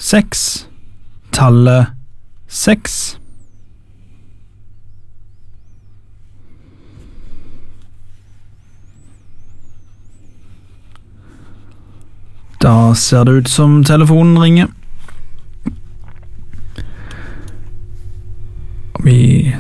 6. Tallet 6. Da ser det ut som telefonen ringer. Vi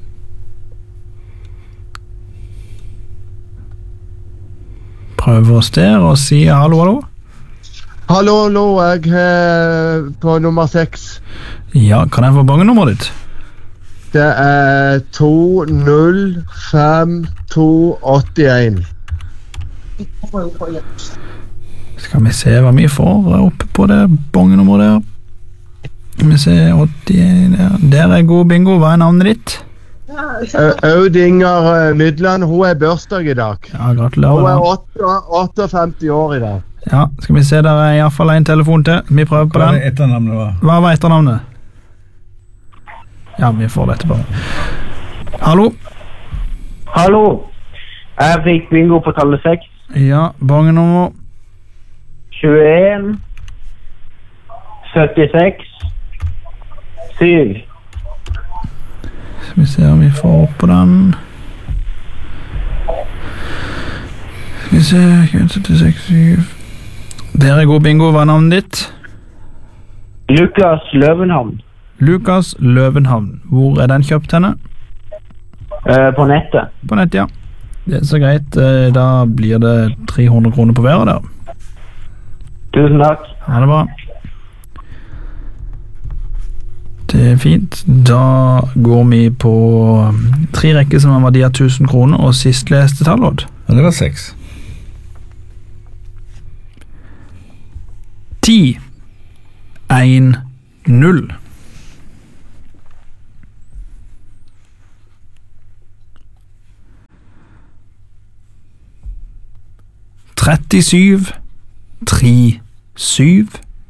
prøver oss der og sier hallo, hallo. Hallo, jeg er på nummer 6. Ja, kan jeg få bangenummeret ditt? Det er 205281. Skal vi se hva vi får oppe på det bangenummeret der. Skal vi se, 81 der. Der er god bingo. Hva er navnet ditt? Aud Inger Mydland, hun er børsdag i dag. Ja, gratulerer. Hun er 58 år i dag. Ja, skal vi se, der er i hvert fall en telefon til. Vi prøver på den. Hva var etternavnet? Hva var etternavnet? Ja, vi får det etterpå. Hallo? Hallo. Jeg fikk bingo på tallet 6. Ja, bangenummer. 21 76 7. Skal vi se om vi får opp på den. Skal vi se, 76, 7. Der er god bingo. Hva er navnet ditt? Lukas Løvenhavn. Lukas Løvenhavn. Hvor er den kjøpt henne? På nettet. På nettet, ja. Det er så greit. Da blir det 300 kroner på hver der. Tusen takk. Ha det bra. Det er fint. Da går vi på 3 rekker som har verdi av 1000 kroner, og sist leste tallodd. Ja, det var 6. 10 1 0. Trettisyv 3 7.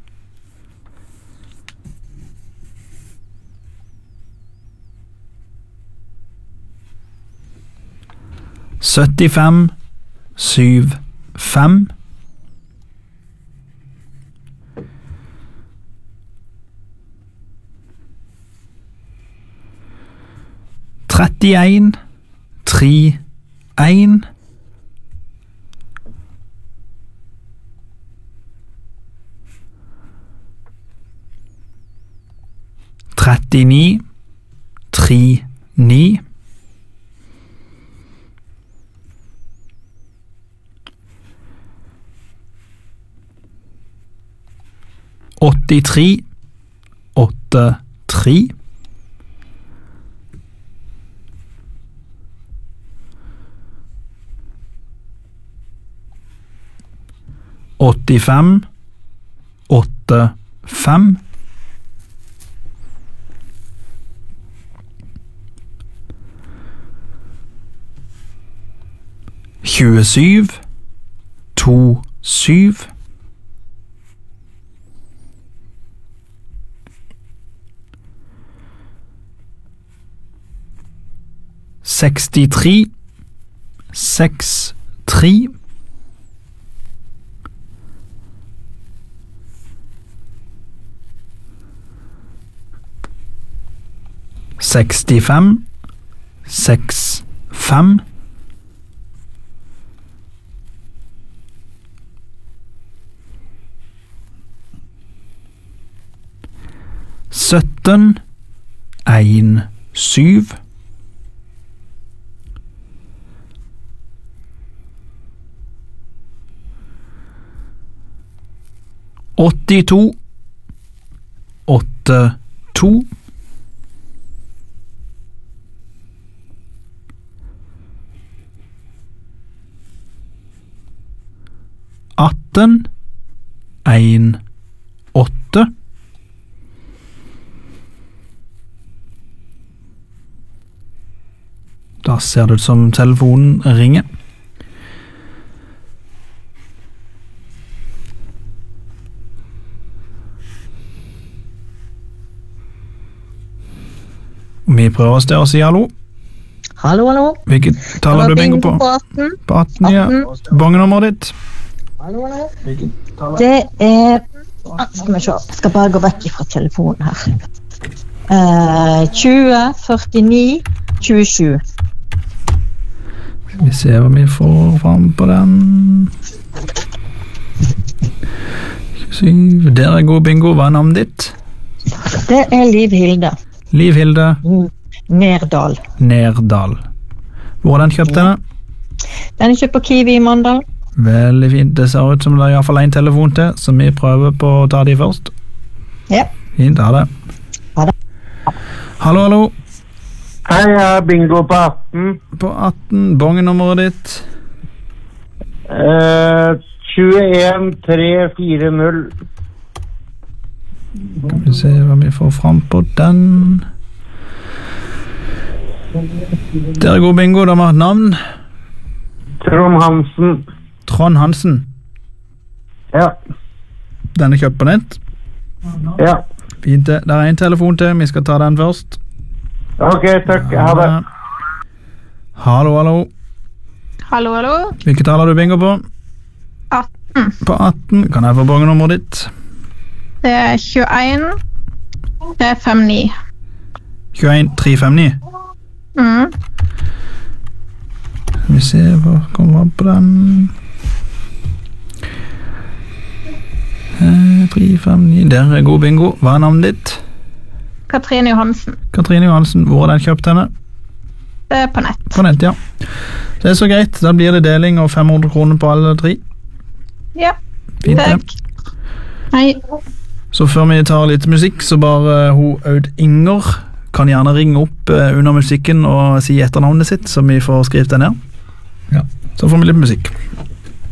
Syttifem 7 5. Trettien 3 1. Trettini 3 9. Åttitre 8 3. Åttifem 8 5. Tjuesyv 2 7. Sekstitre 6 3. Sekstifem 6 5. Sytten 1 7. Åttito 8 2. Atten 1 8. Da ser det ut som telefonen ringer. Vi prøver oss der og sier hallo. Hallo, hallo. Hvilket tall har du bingo på? På 18. På 18, ja. Bangenummeret ditt? Hallo, hallo. Det er Skal vi se. Jeg skal bare gå vekk fra telefonen her. 20, 49, 27. Skal vi se hva vi får fram på den. 27. Der er god bingo. Hva er navnet ditt? Det er Liv Hilde. Liv Hilde. Nerdal. Nerdal. Hvor er den kjøpt denne? Den er kjøpt på Kiwi i Mandal. Veldig fint. Det ser ut som det er i hvert fall en telefon til, så vi prøver på å ta de først. Ja. Fint, ha det. Ha det. Hallo, hallo. Hei, jeg har bingo på 18. På 18, bongenummeret ditt. 21 340. Skal vi se hva vi får fram på den. Der er god bingo, da må ha et navn. Trond Hansen. Trond Hansen. Ja. Den er kjøpt på nett. Ja. Fint det. Der er en telefon til, vi skal ta den først. Ok, takk. Ha det. Hallo, hallo. Hallo, hallo. Hvilket tall har du bingo på? 18. På 18, kan jeg få bongenummeret ditt? Det er 21. Det er 59. 21 359. Skal vi se hva kommer an på den. 359. Der er god bingo. Hva er navnet ditt? Katrine Johansen. Katrine Johansen. Hvor er den kjøpt henne? Det er på nett. På nett, ja. Det er så greit. Da blir det deling og 500 kroner på alle tre. Ja. Fint det. Takk. Hei. Så før vi tar litt musikk, så bare Aud Inger kan gjerne ringe opp under musikken og si etternavnet sitt, så vi får skrevet det ned. Ja, så får vi litt musikk.